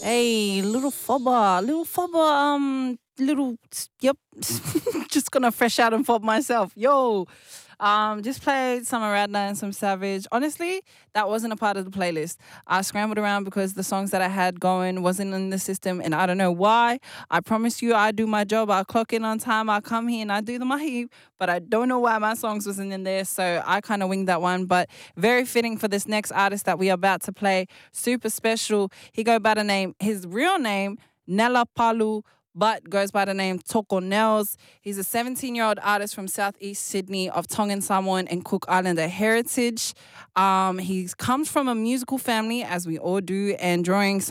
Hey, yep. Just gonna fresh out and fob myself. Yo, just played some Aradna and some Savage. Honestly, that wasn't a part of the playlist. I scrambled around because the songs that I had going wasn't in the system, and I don't know why. I promise you, I do my job. I clock in on time. I come here and I do the mahi, but I don't know why my songs wasn't in there. So I kind of winged that one, but very fitting for this next artist that we are about to play. Super special. He go by the name, his real name, Nella Palu, but goes by the name Toko Nels. He's a 17-year-old artist from Southeast Sydney of Tongan Samoan and Cook Islander heritage. He comes from a musical family, as we all do, and drawing